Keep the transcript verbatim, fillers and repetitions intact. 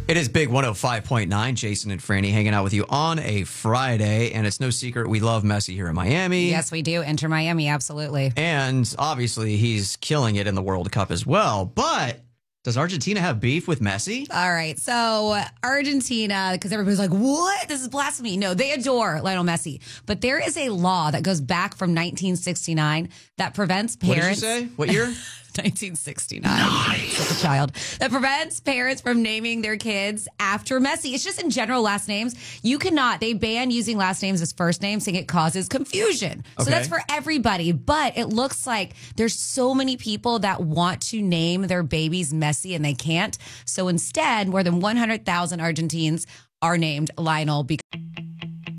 It is Big one oh five point nine. Jason and Franny hanging out with you on a Friday. And it's no secret we love Messi here in Miami. Yes, we do. Enter Miami, absolutely. And obviously he's killing it in the World Cup as well. But does Argentina have beef with Messi? All right. So Argentina, because everybody's like, what? This is blasphemy. No, they adore Lionel Messi. But there is a law that goes back from nineteen sixty-nine that prevents parents. What did you say? What year? nineteen sixty-nine. Nice. Like a child. That prevents parents from naming their kids after Messi. It's just in general last names. You cannot, they ban using last names as first names, saying it causes confusion. Okay. So that's for everybody. But it looks like there's so many people that want to name their babies Messi and they can't. So instead, more than one hundred thousand Argentines are named Lionel because